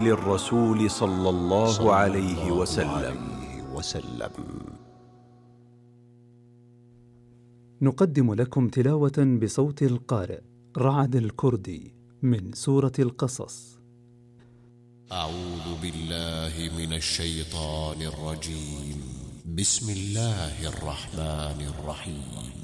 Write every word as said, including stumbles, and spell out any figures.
للرسول صلى الله عليه وسلم. نقدم لكم تلاوة بصوت القارئ رعد الكردي من سورة القصص. أعوذ بالله من الشيطان الرجيم. بسم الله الرحمن الرحيم.